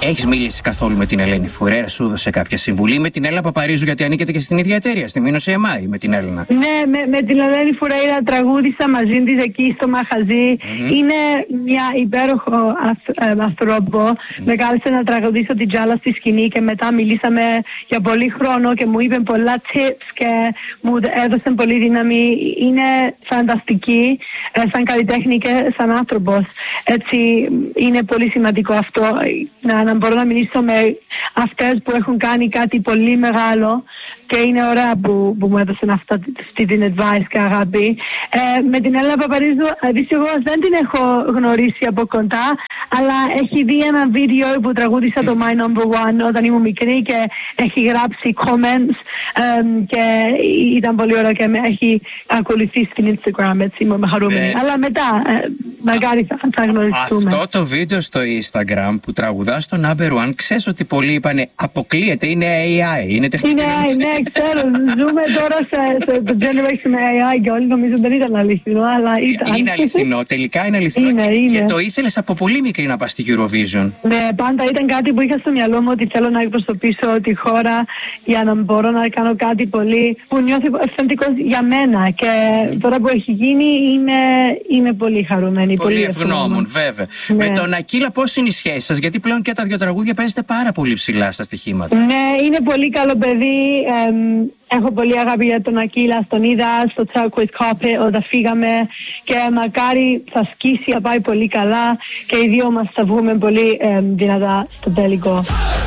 Έχεις μιλήσει καθόλου με την Ελένη Φουρέρα, σου έδωσε κάποια συμβουλή? Με την Έλληνα Παπαρίζου, γιατί ανήκετε και στην ίδια εταιρεία, στη Μήνωση EMI με την Έλληνα. Ναι, με την Ελένη Φουρέρα τραγούδισα μαζί της εκεί στο μαχαζί. Είναι μια υπέροχο άνθρωπο. Με κάλεσε να τραγουδήσω την Τζάλα στη σκηνή και μετά μιλήσαμε για πολύ χρόνο και μου είπε πολλά tips και μου έδωσε πολύ δύναμη. Είναι φανταστική σαν καλλιτέχνη και σαν άνθρωπος. Έτσι είναι πολύ σημαντικό αυτό, να μπορώ να μιλήσω με αυτές που έχουν κάνει κάτι πολύ μεγάλο, και είναι ωραία που μου έδωσαν αυτή την advice και αγάπη. Με την Έλληνα Παπαρίζου δυστυχώς δεν την έχω γνωρίσει από κοντά, αλλά έχει δει ένα βίντεο που τραγούδισα το My Number One όταν ήμουν μικρή και έχει γράψει comments και ήταν πολύ ωραία και με έχει ακολουθήσει στην Instagram, έτσι είμαι χαρούμενη. Αλλά μετά μακάρι θα γνωριστούμε. Αυτό το βίντεο στο Instagram που τραγουδά στο Number One, ξέρεις ότι πολλοί είπανε αποκλείεται, είναι AI, είναι τεχνητή νοημοσύνη. Ναι, ξέρω, ζούμε τώρα σε generation με AI και όλοι νομίζουν δεν ήταν αληθινό, αλλά ήταν. Είναι αληθινό, τελικά είναι αληθινό. Και το ήθελες από πολύ μικρή να πας στη Eurovision. Ναι, πάντα ήταν κάτι που είχα στο μυαλό μου, ότι θέλω να εκπροσωπήσω τη χώρα για να μπορώ να κάνω κάτι πολύ που νιώθει αυθεντικό για μένα. Και τώρα που έχει γίνει είμαι πολύ χαρούμενη. Πολύ ευγνώμων, βέβαια. Ναι. Με τον Ακύλα, πώς είναι η σχέση σας? Γιατί πλέον και τα δύο τραγούδια παίζετε πάρα πολύ ψηλά στα στοιχήματα. Ναι, είναι πολύ καλό παιδί. Έχω πολύ αγάπη για τον Ακύλα. Τον είδα στο Turquoise Carpet όταν φύγαμε και μακάρι θα σκίσει, θα πάει πολύ καλά και οι δύο μας θα βγούμε πολύ δυνατά στο τελικό.